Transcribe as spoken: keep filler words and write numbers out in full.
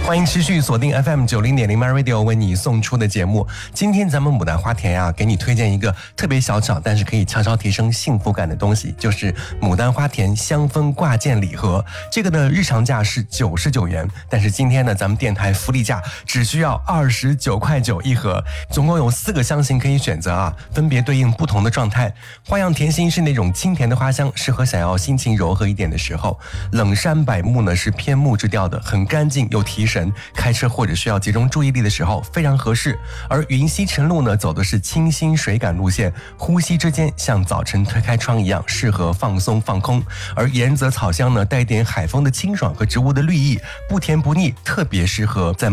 欢迎持续锁定 F M 九零点零 My Radio 为你送出的节目。今天咱们牡丹花田啊，给你推荐一个特别小巧，但是可以悄悄提升幸福感的东西，就是牡丹花田香氛挂件礼盒。这个呢，日常价是九十九元，但是今天呢，咱们电台福利价只需要二十九块九一盒，总共有四个香型可以选择啊，分别对应不同的状态。花样甜心是那种清甜的花香，适合想要心情柔和一点的时候。冷杉柏木呢是偏木质调的，很干净又提神，开车或者需要集中注意力的时候非常合适。而云溪晨露呢走的是清新水感路线，呼吸之间像早晨推开窗一样，适合放松放空。而岩泽草香呢带点海风的清爽和植物的绿意，不甜不腻，特别适合在